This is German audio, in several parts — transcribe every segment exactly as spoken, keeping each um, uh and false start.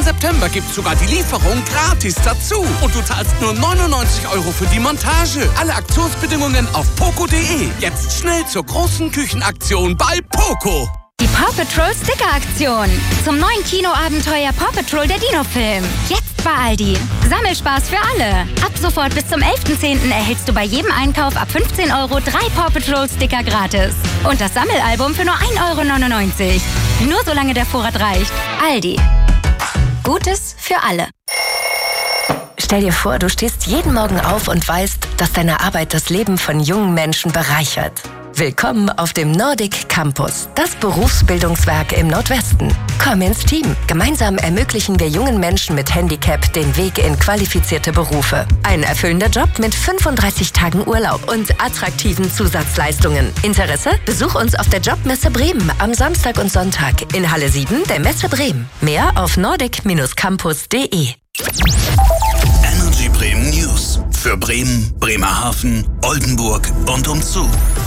ersten September gibt's sogar die Lieferung gratis dazu. Und du zahlst nur neunundneunzig Euro für die Montage. Alle Aktionsbedingungen auf poco punkt de. Jetzt schnell zur großen Küchenaktion bei Poco. Die Paw Patrol Sticker-Aktion. Zum neuen Kinoabenteuer Paw Patrol der Dino-Film. Jetzt bei Aldi. Sammelspaß für alle. Ab sofort bis zum elften zehnten erhältst du bei jedem Einkauf ab fünfzehn Euro drei Paw Patrol Sticker gratis. Und das Sammelalbum für nur ein Euro neunundneunzig. Nur solange der Vorrat reicht. Aldi. Gutes für alle. Stell dir vor, du stehst jeden Morgen auf und weißt, dass deine Arbeit das Leben von jungen Menschen bereichert. Willkommen auf dem Nordic Campus, das Berufsbildungswerk im Nordwesten. Komm ins Team. Gemeinsam ermöglichen wir jungen Menschen mit Handicap den Weg in qualifizierte Berufe. Ein erfüllender Job mit fünfunddreißig Tagen Urlaub und attraktiven Zusatzleistungen. Interesse? Besuch uns auf der Jobmesse Bremen am Samstag und Sonntag in Halle sieben der Messe Bremen. Mehr auf nordic Bindestrich campus punkt de. Energy Bremen News für Bremen, Bremerhaven, Oldenburg und umzu.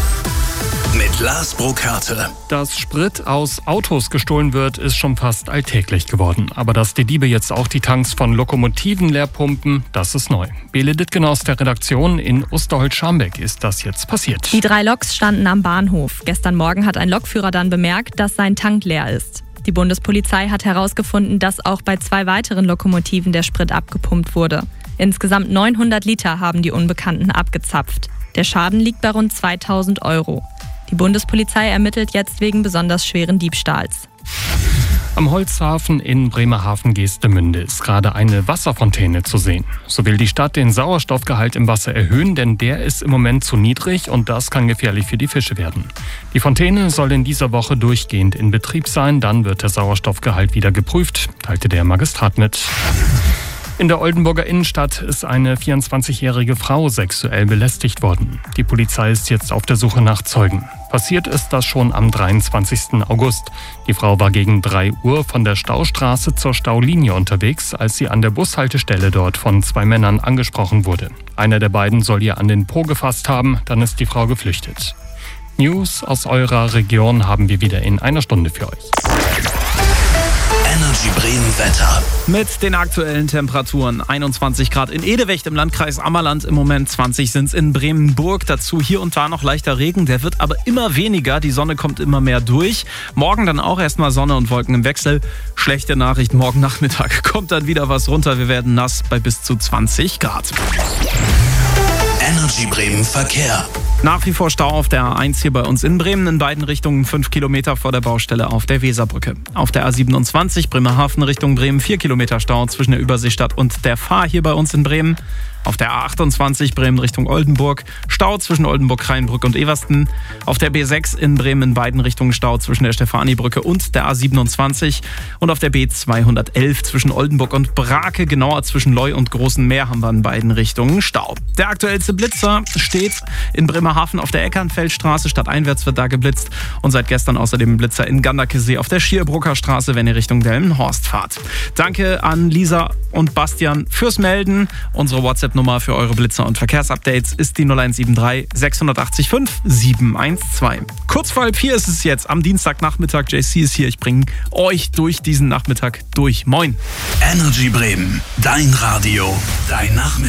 Mit Lars Burkhardt. Dass Sprit aus Autos gestohlen wird, ist schon fast alltäglich geworden. Aber dass die Diebe jetzt auch die Tanks von Lokomotiven leer pumpen, das ist neu. Bele Dittgen aus der Redaktion in Osterholz-Scharmbeck ist das jetzt passiert. Die drei Loks standen am Bahnhof. Gestern Morgen hat ein Lokführer dann bemerkt, dass sein Tank leer ist. Die Bundespolizei hat herausgefunden, dass auch bei zwei weiteren Lokomotiven der Sprit abgepumpt wurde. Insgesamt neunhundert Liter haben die Unbekannten abgezapft. Der Schaden liegt bei rund zweitausend Euro. Die Bundespolizei ermittelt jetzt wegen besonders schweren Diebstahls. Am Holzhafen in Bremerhaven-Geestemünde ist gerade eine Wasserfontäne zu sehen. So will die Stadt den Sauerstoffgehalt im Wasser erhöhen, denn der ist im Moment zu niedrig und das kann gefährlich für die Fische werden. Die Fontäne soll in dieser Woche durchgehend in Betrieb sein, dann wird der Sauerstoffgehalt wieder geprüft, teilte der Magistrat mit. In der Oldenburger Innenstadt ist eine vierundzwanzigjährige Frau sexuell belästigt worden. Die Polizei ist jetzt auf der Suche nach Zeugen. Passiert ist das schon am dreiundzwanzigsten August. Die Frau war gegen drei Uhr von der Staustraße zur Staulinie unterwegs, als sie an der Bushaltestelle dort von zwei Männern angesprochen wurde. Einer der beiden soll ihr an den Po gefasst haben, dann ist die Frau geflüchtet. News aus eurer Region haben wir wieder in einer Stunde für euch. Energy Bremen Wetter. Mit den aktuellen Temperaturen einundzwanzig Grad in Edewecht im Landkreis Ammerland, im Moment zwanzig sind es in Bremenburg. Dazu hier und da noch leichter Regen, der wird aber immer weniger, die Sonne kommt immer mehr durch. Morgen dann auch erstmal Sonne und Wolken im Wechsel. Schlechte Nachricht, morgen Nachmittag kommt dann wieder was runter, wir werden nass bei bis zu zwanzig Grad. Energy Bremen Verkehr. Nach wie vor Stau auf der A eins hier bei uns in Bremen, in beiden Richtungen fünf Kilometer vor der Baustelle auf der Weserbrücke. Auf der A siebenundzwanzig Bremerhaven Richtung Bremen vier Kilometer Stau zwischen der Überseestadt und der Fahr hier bei uns in Bremen. Auf der A achtundzwanzig Bremen Richtung Oldenburg, Stau zwischen Oldenburg, Rheinbrück und Eversten. Auf der B sechs in Bremen in beiden Richtungen Stau zwischen der Stefanibrücke und der A siebenundzwanzig. Und auf der B zweihundertelf zwischen Oldenburg und Brake, genauer zwischen Leu und Großen Meer, haben wir in beiden Richtungen Stau. Der aktuellste Blitzer steht in Bremerhaven auf der Eckernfeldstraße, stadteinwärts wird da geblitzt. Und seit gestern außerdem ein Blitzer in Gandakesee auf der Schierbrucker Straße, wenn ihr Richtung Delmenhorst fahrt. Danke an Lisa und Bastian fürs Melden. Unsere WhatsApp-Nummer für eure Blitzer und Verkehrsupdates ist die null eins sieben drei sechs acht fünf sieben eins zwei. Kurz vor halb vier ist es jetzt am Dienstagnachmittag. J C ist hier. Ich bringe euch durch diesen Nachmittag durch. Moin. Energy Bremen, dein Radio, dein Nachmittag.